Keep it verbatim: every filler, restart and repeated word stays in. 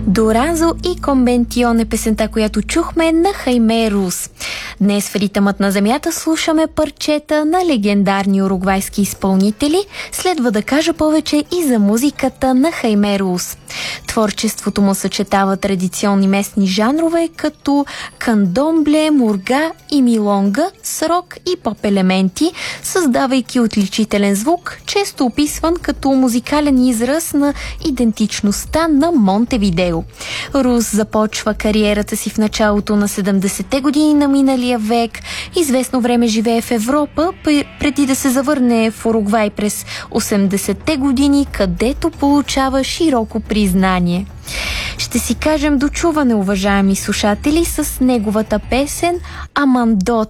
Доразо и Конвентион е песента, която чухме на Хайме Рус. Днес в Ритъмът на земята слушаме парчета на легендарни уругвайски изпълнители. Следва да кажа повече и за музиката на Хайме Рус. Творчеството му съчетава традиционни местни жанрове, като кандомбле, мурга и милонга с рок и поп елементи, създавайки отличителен звук, често описван като музикален израз на идентичността на Монтевидео. Рус започва кариерата си в началото на седемдесетте години на миналия век. Известно време живее в Европа, преди да се завърне в Уругвай през осемдесетте години, където получава широко признание. Ще си кажем до чуване, уважаеми слушатели, с неговата песен «Амандот».